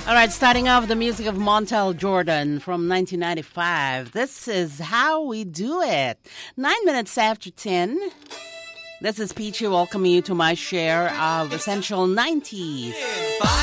All right, starting off the music of Montel Jordan from 1995. This is How We Do It. 9 minutes after 10. This is Peachy welcoming you to my share of Essential 90s.